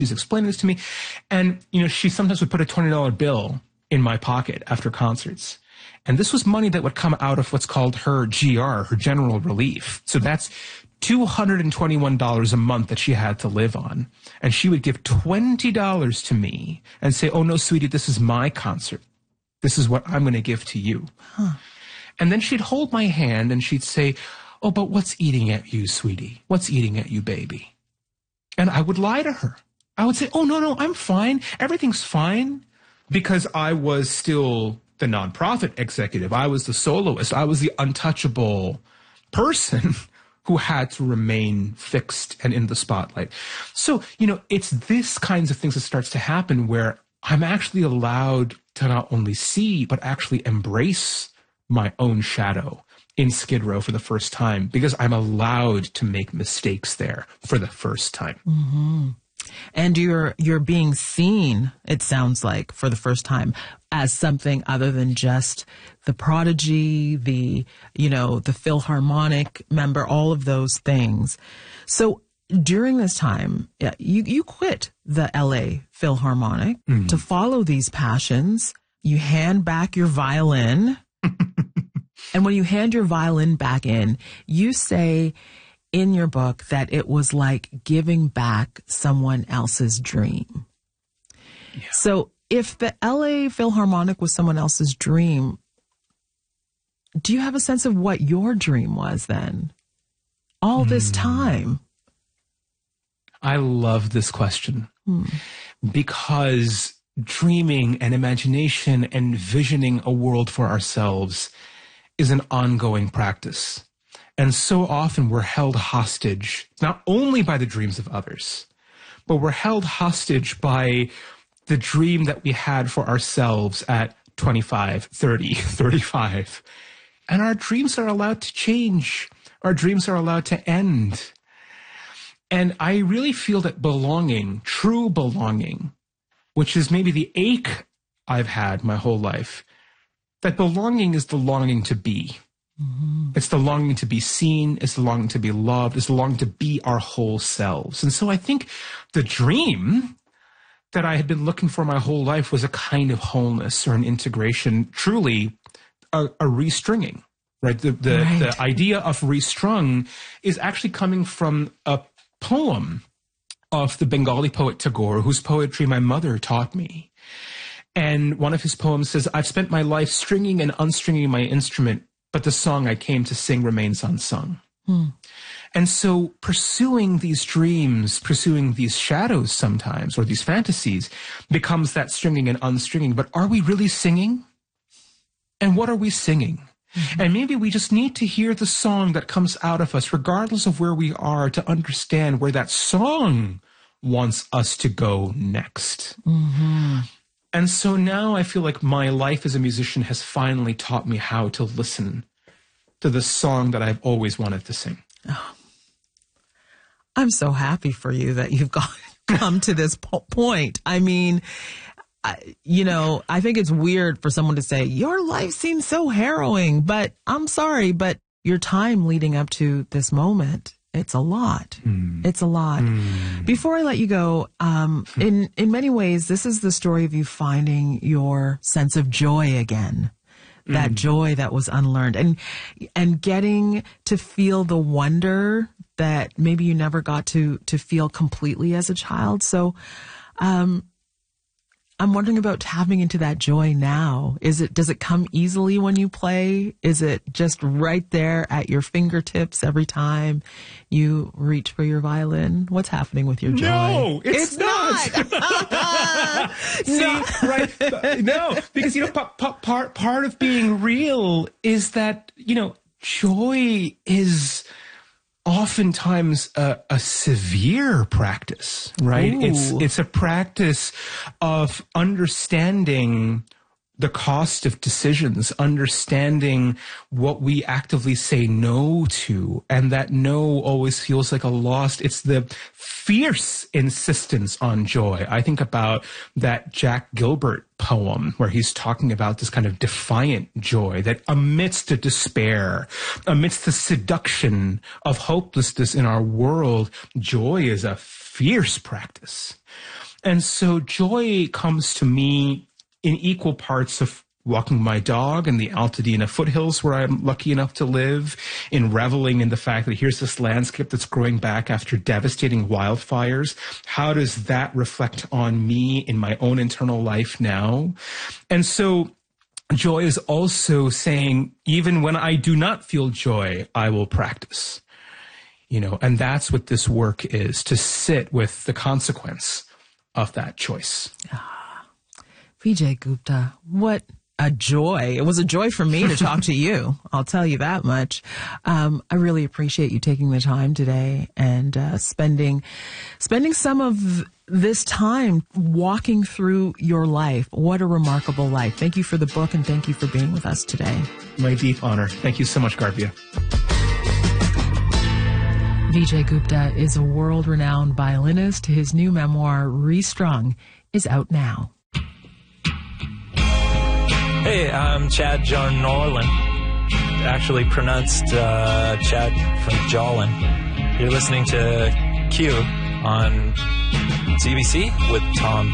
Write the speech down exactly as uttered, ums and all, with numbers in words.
She's explaining this to me. And, you know, she sometimes would put a twenty dollar bill in my pocket after concerts. And this was money that would come out of what's called her G R, her general relief. So that's two hundred twenty-one dollars a month that she had to live on. And she would give twenty dollars to me and say, oh, no, sweetie, this is my concert. This is what I'm going to give to you. Huh. And then she'd hold my hand and she'd say, oh, but what's eating at you, sweetie? What's eating at you, baby? And I would lie to her. I would say, oh, no, no, I'm fine. Everything's fine. Because I was still the nonprofit executive. I was the soloist. I was the untouchable person who had to remain fixed and in the spotlight. So, you know, it's this kinds of things that starts to happen where I'm actually allowed to not only see, but actually embrace my own shadow in Skid Row for the first time, because I'm allowed to make mistakes there for the first time. Mm-hmm. And you're you're being seen, it sounds like, for the first time as something other than just the prodigy, the, you know, the Philharmonic member, all of those things. So during this time, you, you quit the L A Philharmonic mm-hmm. to follow these passions. You hand back your violin. And when you hand your violin back in, you say in your book that it was like giving back someone else's dream. Yeah. So if the L A Philharmonic was someone else's dream, do you have a sense of what your dream was then? All this mm. time. I love this question mm. because dreaming and imagination and visioning a world for ourselves is an ongoing practice. And so often we're held hostage, not only by the dreams of others, but we're held hostage by the dream that we had for ourselves at twenty-five, thirty, thirty-five. And our dreams are allowed to change. Our dreams are allowed to end. And I really feel that belonging, true belonging, which is maybe the ache I've had my whole life, that belonging is the longing to be. Mm-hmm. It's the longing to be seen. It's the longing to be loved. It's the longing to be our whole selves. And so I think the dream that I had been looking for my whole life was a kind of wholeness or an integration, truly a, a restringing, right? The, the, right. the idea of restrung is actually coming from a poem of the Bengali poet Tagore, whose poetry my mother taught me. And one of his poems says, I've spent my life stringing and unstringing my instrument, but the song I came to sing remains unsung. Hmm. And so pursuing these dreams, pursuing these shadows sometimes, or these fantasies, becomes that stringing and unstringing. But are we really singing? And what are we singing? Mm-hmm. And maybe we just need to hear the song that comes out of us, regardless of where we are, to understand where that song wants us to go next. Mm-hmm. And so now I feel like my life as a musician has finally taught me how to listen to the song that I've always wanted to sing. Oh, I'm so happy for you that you've got, come to this po- point. I mean, I, you know, I think it's weird for someone to say, your life seems so harrowing, but I'm sorry, but your time leading up to this moment, it's a lot. Mm. It's a lot. Mm. Before I let you go, um, in, in many ways, this is the story of you finding your sense of joy again. That mm. joy that was unlearned, and, and getting to feel the wonder that maybe you never got to, to feel completely as a child. So, um, I'm wondering about tapping into that joy now. Is it, does it come easily when you play? Is it just right there at your fingertips every time you reach for your violin? What's happening with your joy? No, it's, it's not. not. See, no. right? No, because, you know, p- p- part, part of being real is that, you know, joy is oftentimes a, a severe practice, right? Ooh. It's it's a practice of understanding the cost of decisions, understanding what we actively say no to, and that no always feels like a loss. It's the fierce insistence on joy. I think about that Jack Gilbert poem where he's talking about this kind of defiant joy that amidst the despair, amidst the seduction of hopelessness in our world, joy is a fierce practice. And so joy comes to me in equal parts of walking my dog in the Altadena foothills where I'm lucky enough to live, in reveling in the fact that here's this landscape that's growing back after devastating wildfires. How does that reflect on me in my own internal life now? And so joy is also saying, even when I do not feel joy, I will practice. You know, and that's what this work is, to sit with the consequence of that choice. Ah, Vijay Gupta, what a joy. It was a joy for me to talk to you. I'll tell you that much. Um, I really appreciate you taking the time today and uh, spending spending some of this time walking through your life. What a remarkable life. Thank you for the book, and thank you for being with us today. My deep honor. Thank you so much, Garvia. Vijay Gupta is a world-renowned violinist. His new memoir, Restrung, is out now. Hey, I'm Chad John Norland, actually pronounced uh, Chad from Jolin. You're listening to Q on C B C with Tom